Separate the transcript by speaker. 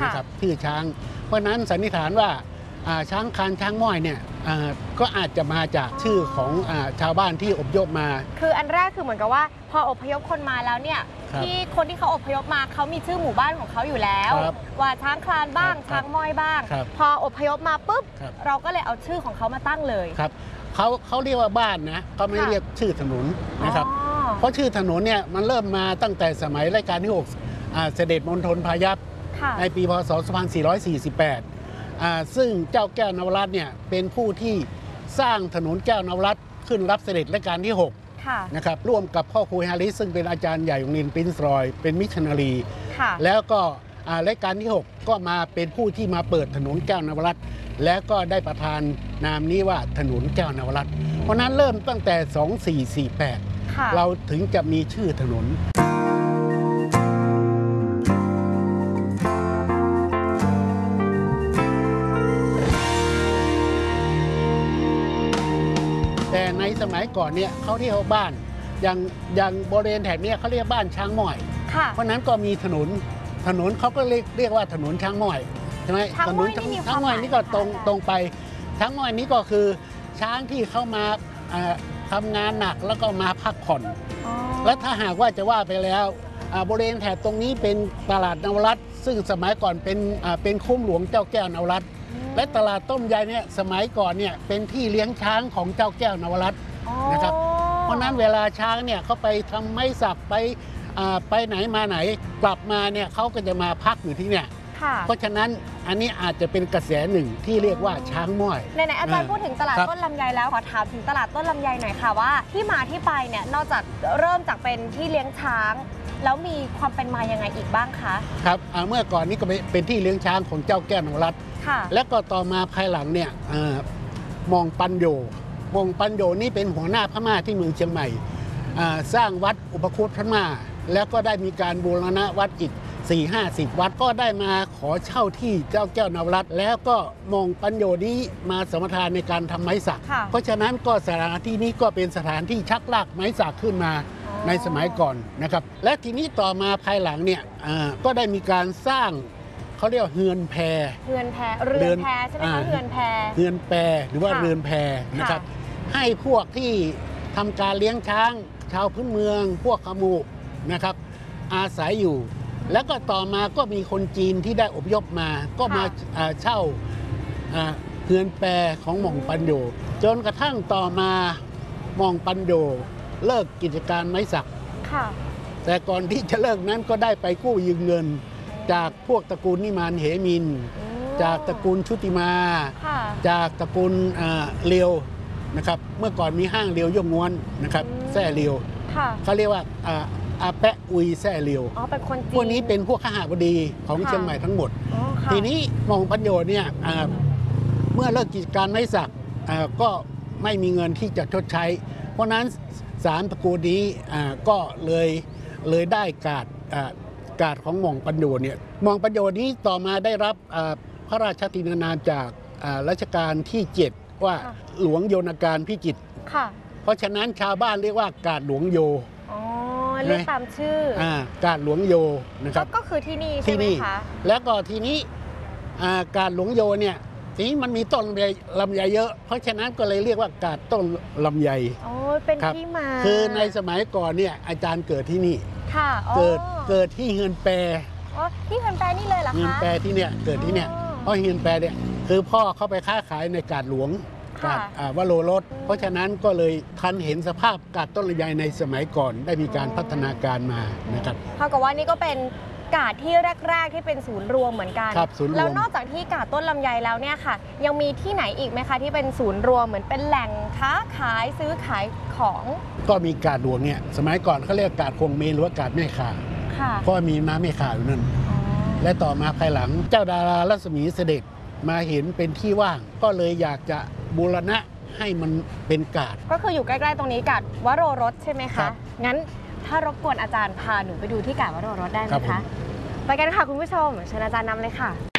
Speaker 1: นะครับชื่อช้างเพราะนั้นสันนิษฐานว่าช้างคานช้างม้อยเนี่ยก็อาจจะมาจากชื่อของชาวบ้านที่อพยพมา
Speaker 2: คืออันแรกคือเหมือนกับว่าพออพยพคนมาแล้วเนี่ยที่คนที่เขาอพยพมาเขามีชื่อหมู่บ้านของเขาอยู่แล้วว่าช้างคลานบ้างช้างม้อยบ้างพออพยพมาปุ๊บเราก็เลยเอาชื่อของเขามาตั้งเลย
Speaker 1: ครับเขาเรียกว่าบ้านนะเขาไม่เรียกชื่อถนนนะครับเพราะชื่อถนนเนี่ยมันเริ่มมาตั้งแต่สมัยรัชกาลที่6เสด็จมณฑลพายัพในปีพศ 2448ซึ่งเจ้าแก้วนวรัตน์เนี่ยเป็นผู้ที่สร้างถนนแก้วนวรัตน์ขึ้นรับเสด็จรัชกาลที่6นะครับร่วมกับพ่อครูฮาริสซึ่งเป็นอาจารย์ใหญ่ของโรงเรียนปรินซ์รอยเป็นมิชชันนารีแล้วก็รัชกาลที่6ก็มาเป็นผู้ที่มาเปิดถนนแก้วนวรัตน์แล้วก็ได้ประทานนามนี้ว่าถนนแก้วนวรัตน์เพราะนั้นเริ่มตั้งแต่ 2448เราถึงจะมีชื่อถนนแต่ในสมัยก่อนเนี่ยเขาเรียกว่าบ้านอย่างบริเวณแถบนี้เขาเรียกบ้านช้างม้อยเพราะนั้นก็มีถนนเขาก็เรียกว่าถนนช้างม้อยใช่ไหมถนนช้างม้อยนี่ก็ตรงไปช้างม้อยนี้ก็คือช้างที่เข้ามาทำงานหนักแล้วก็มาพักผ่อนและถ้าหากว่าจะว่าไปแล้วบริเวณแถบตรงนี้เป็นตลาดนวรัตน์ซึ่งสมัยก่อนเป็นคุ้มหลวงเจ้าแก้วนวรัตน์และตลาดต้มยำเนี่ยสมัยก่อนเนี่ยเป็นที่เลี้ยงช้างของเจ้าแก้วนวรัตน์นะครับเพราะนั้นเวลาช้างเนี่ยเขาไปทำไม้สักไปไหนมาไหนกลับมาเนี่ยเขาก็จะมาพักอยู่ที่เนี่ยเพราะฉะนั้นอันนี้อาจจะเป็นกระแสหนึ่งที่เรียกว่าช้างม้อย
Speaker 2: ไหนๆอาจารย์พูดถึงตลาดต้นลำไยแล้วขอถามถึงตลาดต้นลำไยหน่อยค่ะว่าที่มาที่ไปเนี่ยนอกจากเริ่มจากเป็นที่เลี้ยงช้างแล้วมีความเป็นมายังไงอีกบ้างคะ
Speaker 1: ครับเมื่อก่อนนี้ก็เป็นที่เลี้ยงช้างของเจ้าแก้วนวรัตน์และก็ต่อมาภายหลังเนี่ยมองปัญโยนี่เป็นหัวหน้าพม่าที่เมืองเชียงใหม่สร้างวัดอุปคุตพม่าแล้วก็ได้มีการบูรณะวัดอีก4-50 วัดก็ได้มาขอเช่าที่เจ้าแก้วนวรัตน์แล้วก็มองปัญโยนี้มาสมทานในการทำไม้สักเพราะฉะนั้นก็สถานที่นี้ก็เป็นสถานที่ชักลากไม้สักขึ้นมาในสมัยก่อนนะครับและทีนี้ต่อมาภายหลังเนี่ยก็ได้มีการสร้างเขาเรียกว่าเฮือนแพเรือนแพใช่ไหมคะเฮือนแพหรือว่าเรือนแพนะครับให้พวกที่ทำการเลี้ยงช้างชาวพื้นเมืองพวกขมูนะครับอาศัยอยู่แล้วก็ต่อมาก็มีคนจีนที่ได้อพยพมาก็มาเช่าเฮือนแพของหม่องปัญโยจนกระทั่งต่อมาหม่องปัญโยเลิกกิจการไม้สักแต่ก่อนที่จะเลิกนั้นก็ได้ไปกู้ยืมเงินจากพวกตระกูลนิมานเหมินจากตระกูลชุติมาจากตระกูลเลียวนะครับเมื่อก่อนมีห้างเลียวยกง้วนนะครับแซ่เลียวเขาเรียกว่าอาแปะอุยแซ่เลียวพวกนี้เป็นพวกข้าหบดีของเชียงใหม่ทั้งหมดทีนี้มองปัญโยเนี่ยเมื่อเลิกกิจการไม้สักก็ไม่มีเงินที่จะชดใช้เพราะนั้น3 ตระกูลนี้ก็เลยได้การของหม่องปัญโยเนี่ยหม่องปัญโยนี้ต่อมาได้รับพระราชทินานามจากรัชกาลที่7ว่าหลวงโยนการพิจิตรเพราะฉะนั้นชาวบ้านเรียกว่ากาดหลวงโย
Speaker 2: เรียกตามชื่
Speaker 1: อกาดหลวงโยนะครับ
Speaker 2: ก็คือที่นี่ใช่ไหมคะ
Speaker 1: แล้วก็ทีนี้กาดหลวงโยเนี่ยทีนี้มันมีต้นลำไยเยอะเพราะฉะนั้นก็เลยเรียกว่ากาดต้นลำไย
Speaker 2: เป็นที่มา
Speaker 1: คือในสมัยก่อนเนี่ยอาจารย์เกิดที่นี่เกิดที่เฮือนแปร
Speaker 2: ที่เฮือนแปรนี่เลยเหรอคะ
Speaker 1: เฮือนแปรที่เนี่ยเกิดที่เนี่ยเพราะเฮือนแปรเนี่ยคือพ่อเขาไปค้าขายในกาดหลวงกาดวโรรสเพราะฉะนั้นก็เลยทันเห็นสภาพกาดต้นลำไยในสมัยก่อนได้มีการพัฒนาการมานะครับ
Speaker 2: เท่ากับว่านี่ก็เป็นกาดที่แรกๆที่เป็นศูนย์รวมเหมือนกันแล้วนอกจากที่กาดต้นลำไยแล้วเนี่ยค่ะยังมีที่ไหนอีกไหมคะที่เป็นศูนย์รวมเหมือนเป็นแหล่งค้าขายซื้อขายของ
Speaker 1: ก็มีกาดหลวงเนี่ยสมัยก่อนเขาเรียกกาดคงเมนหรือว่ากาดแม่ข่าเพราะมีม้าแม่ข่าอยู่นั่นและต่อมาภายหลังเจ้าดารารัศมีเสด็จมาเห็นเป็นที่ว่างก็เลยอยากจะบูรณะให้มันเป็นกาด
Speaker 2: ก็คืออยู่ใกล้ๆตรงนี้กาดวโรรสใช่ไหมคะงั้นถ้ารบกวนอาจารย์พาหนูไปดูที่กาดวโรรสได้ไหมคะไปกันค่ะคุณผู้ชมเชิญอาจารย์นำเลยค่ะ